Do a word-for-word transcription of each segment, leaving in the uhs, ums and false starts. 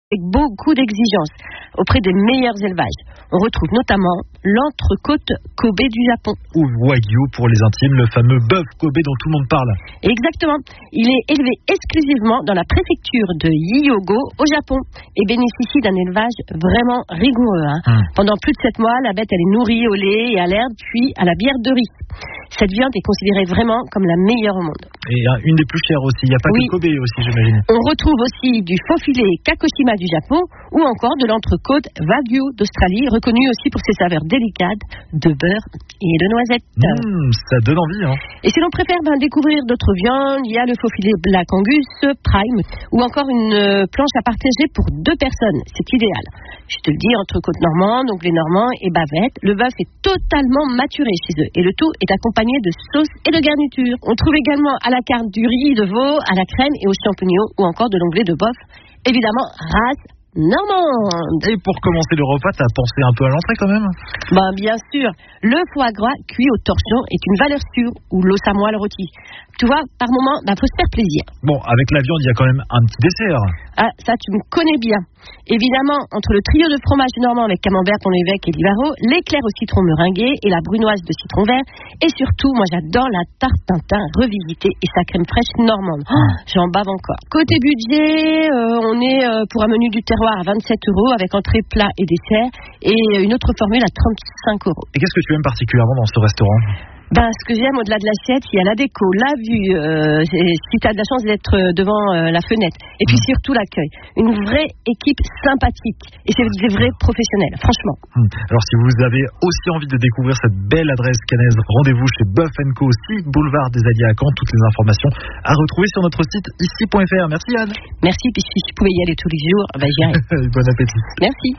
avec beaucoup d'exigences auprès des meilleurs élevages. On retrouve notamment l'entrecôte Kobe du Japon. Ou Wagyu pour les intimes, le fameux bœuf Kobe dont tout le monde parle. Exactement. Il est élevé exclusivement dans la préfecture de Hyogo au Japon et bénéficie d'un élevage vraiment rigoureux. Hein. Hum. Pendant plus de sept mois, la bête elle est nourrie au lait et à l'herbe, puis à la bière de riz. Cette viande est considérée vraiment comme la meilleure au monde. Et une des plus chères aussi. Il n'y a pas oui. que Kobe aussi, j'imagine. On retrouve aussi du faux filet Kagoshima du Japon ou encore de l'entrecôte Wagyu d'Australie, reconnue aussi pour ses saveurs délicates de beurre et de noisettes. Mmh, ça donne envie. Hein. Et si l'on préfère ben, découvrir d'autres viandes, il y a le faux filet Black Angus Prime ou encore une euh, planche à partager pour deux personnes. C'est idéal. Je te le dis, entrecôte normande, donc les Normands et bavette. Le bœuf est totalement maturé chez eux et le tout est accompagné de sauce et de garniture. On trouve également à la carte du riz de veau, à la crème et aux champignons ou encore de l'onglet de bœuf. Évidemment, race normande. Et pour commencer le repas, t'as pensé un peu à l'entrée quand même? Ben bien sûr, le foie gras cuit au torchon est une valeur sûre, ou l'os à moelle rôti. Tu vois, par moment, ben faut se faire plaisir. Bon, avec la viande, il y a quand même un petit dessert. Ah, ça tu me connais bien. Évidemment, entre le trio de fromage normand avec camembert, pont l'évêque et Livaro, l'éclair au citron meringué et la brunoise de citron vert, et surtout, moi j'adore la tarte Tintin revisitée et sa crème fraîche normande. Oh, j'en bave encore. Côté budget, euh, on est euh, pour un menu du terroir à vingt-sept euros avec entrée, plat et dessert, et une autre formule à trente-cinq euros. Et qu'est-ce que tu aimes particulièrement dans ce restaurant? Ben, ce que j'aime au-delà de l'assiette, il y a la déco, la vue, euh, si tu as de la chance d'être devant euh, la fenêtre, et puis mmh. surtout l'accueil. Une vraie équipe sympathique, et c'est des vrais professionnels, franchement. Mmh. Alors si vous avez aussi envie de découvrir cette belle adresse cannaise, rendez-vous chez Buff and Co, six boulevard des Alliés à Caen. Toutes les informations à retrouver sur notre site ici point f r. Merci Anne. Merci, puis si je pouvais y aller tous les jours, ben j'y arrive. Bon appétit. Merci.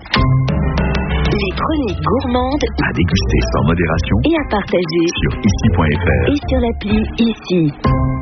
Les chroniques gourmandes à déguster sans modération et à partager sur ici point f r et sur l'appli Ici.